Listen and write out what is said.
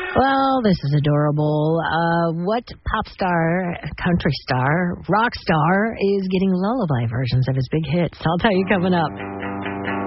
Well, this is adorable. What pop star, country star, rock star is getting lullaby versions of his big hits? I'll tell you coming up.